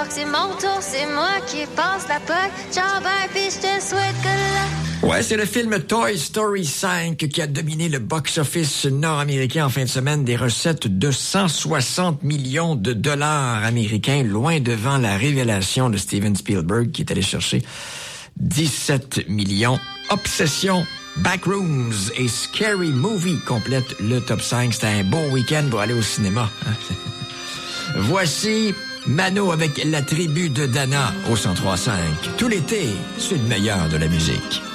C'est mon tour, c'est moi qui passe la POC. Ciao, bye, puis je te souhaite que là. Ouais, c'est le film Toy Story 5 qui a dominé le box-office nord-américain en fin de semaine, des recettes de 160 millions de dollars américains, loin devant la révélation de Steven Spielberg qui est allé chercher 17 millions. Obsession, Backrooms et Scary Movie complètent le top 5. C'était un bon week-end pour aller au cinéma. Voici Mano avec la tribu de Dana au 103.5. Tout l'été, c'est le meilleur de la musique.